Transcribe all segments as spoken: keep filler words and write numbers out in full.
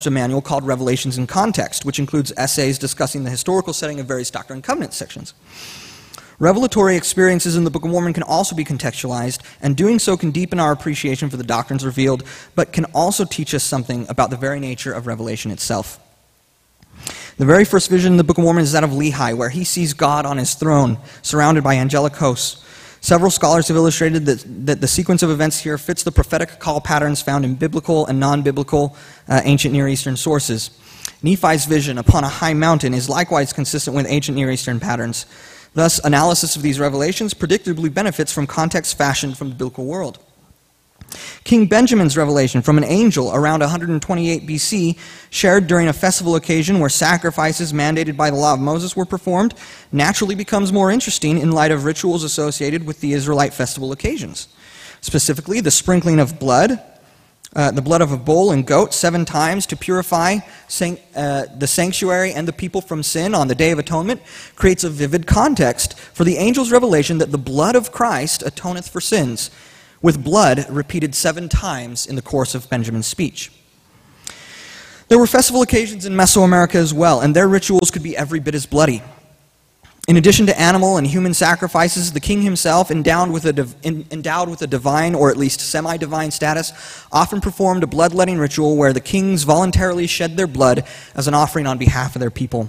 a manual called Revelations in Context, which includes essays discussing the historical setting of various Doctrine and Covenants sections. Revelatory experiences in the Book of Mormon can also be contextualized, and doing so can deepen our appreciation for the doctrines revealed, but can also teach us something about the very nature of revelation itself. The very first vision in the Book of Mormon is that of Lehi, where he sees God on his throne, surrounded by angelic hosts. Several scholars have illustrated that, that the sequence of events here fits the prophetic call patterns found in biblical and non-biblical uh, ancient Near Eastern sources. Nephi's vision upon a high mountain is likewise consistent with ancient Near Eastern patterns. Thus, analysis of these revelations predictably benefits from context fashioned from the biblical world. King Benjamin's revelation from an angel around one hundred twenty-eight B C, shared during a festival occasion where sacrifices mandated by the law of Moses were performed, naturally becomes more interesting in light of rituals associated with the Israelite festival occasions. Specifically, the sprinkling of blood, uh, the blood of a bull and goat seven times to purify san- uh, the sanctuary and the people from sin on the Day of Atonement creates a vivid context for the angel's revelation that the blood of Christ atoneth for sins, with blood repeated seven times in the course of Benjamin's speech. There were festival occasions in Mesoamerica as well, and their rituals could be every bit as bloody. In addition to animal and human sacrifices, the king himself, endowed with a, div- endowed with a divine or at least semi-divine status, often performed a bloodletting ritual where the kings voluntarily shed their blood as an offering on behalf of their people.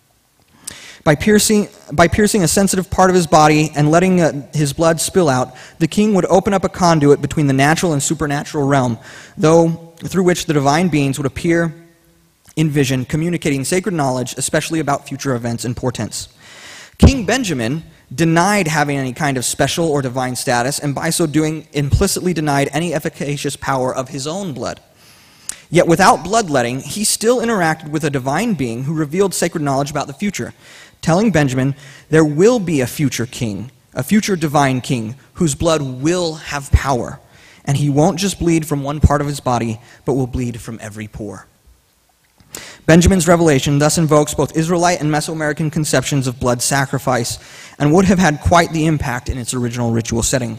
By piercing, by piercing a sensitive part of his body and letting uh, his blood spill out, the king would open up a conduit between the natural and supernatural realm, though through which the divine beings would appear in vision, communicating sacred knowledge, especially about future events and portents. King Benjamin denied having any kind of special or divine status, and by so doing implicitly denied any efficacious power of his own blood. Yet without bloodletting, he still interacted with a divine being who revealed sacred knowledge about the future, telling Benjamin there will be a future king, a future divine king, whose blood will have power, and he won't just bleed from one part of his body, but will bleed from every pore. Benjamin's revelation thus invokes both Israelite and Mesoamerican conceptions of blood sacrifice, and would have had quite the impact in its original ritual setting.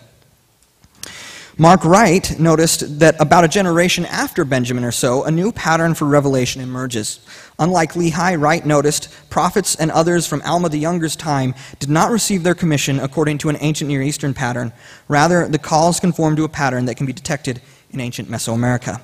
Mark Wright noticed that about a generation after Benjamin or so, a new pattern for revelation emerges. Unlike Lehi, Wright noticed prophets and others from Alma the Younger's time did not receive their commission according to an ancient Near Eastern pattern. Rather, the calls conform to a pattern that can be detected in ancient Mesoamerica.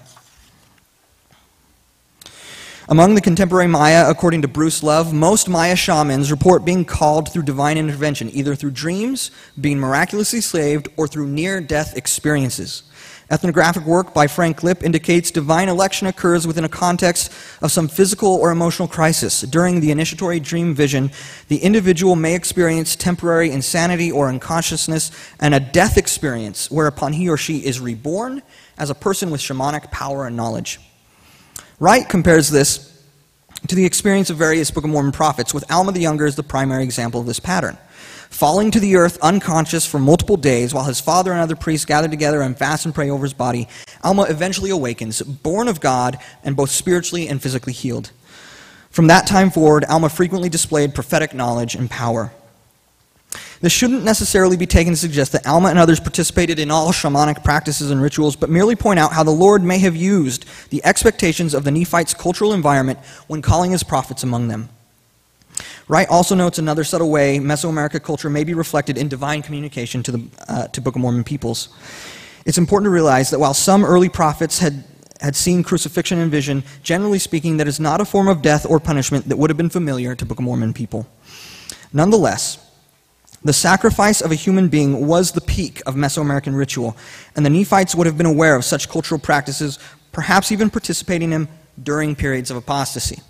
Among the contemporary Maya, according to Bruce Love, most Maya shamans report being called through divine intervention, either through dreams, being miraculously saved, or through near-death experiences. Ethnographic work by Frank Lipp indicates divine election occurs within a context of some physical or emotional crisis. During the initiatory dream vision, the individual may experience temporary insanity or unconsciousness and a death experience, whereupon he or she is reborn as a person with shamanic power and knowledge. Wright compares this to the experience of various Book of Mormon prophets, with Alma the Younger as the primary example of this pattern. Falling to the earth unconscious for multiple days while his father and other priests gather together and fast and pray over his body, Alma eventually awakens, born of God and both spiritually and physically healed. From that time forward, Alma frequently displayed prophetic knowledge and power. This shouldn't necessarily be taken to suggest that Alma and others participated in all shamanic practices and rituals, but merely point out how the Lord may have used the expectations of the Nephites' cultural environment when calling his prophets among them. Wright also notes another subtle way Mesoamerica culture may be reflected in divine communication to the uh, to Book of Mormon peoples. It's important to realize that while some early prophets had, had seen crucifixion in vision, generally speaking, that is not a form of death or punishment that would have been familiar to Book of Mormon people. Nonetheless, the sacrifice of a human being was the peak of Mesoamerican ritual, and the Nephites would have been aware of such cultural practices, perhaps even participating in them during periods of apostasy.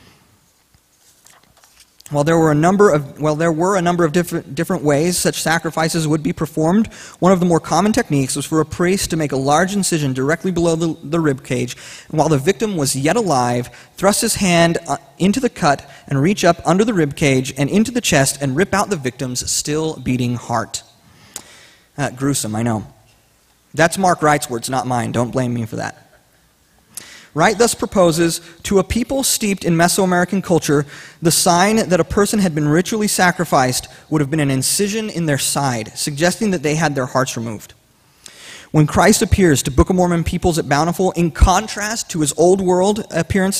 While there were a number of, well, there were a number of different, different ways such sacrifices would be performed, one of the more common techniques was for a priest to make a large incision directly below the, the rib cage, and while the victim was yet alive, thrust his hand into the cut and reach up under the rib cage and into the chest and rip out the victim's still beating heart. Uh, gruesome, I know. That's Mark Wright's words, not mine. Don't blame me for that. Wright thus proposes, to a people steeped in Mesoamerican culture, the sign that a person had been ritually sacrificed would have been an incision in their side, suggesting that they had their hearts removed. When Christ appears to Book of Mormon peoples at Bountiful, in contrast to his old world appearance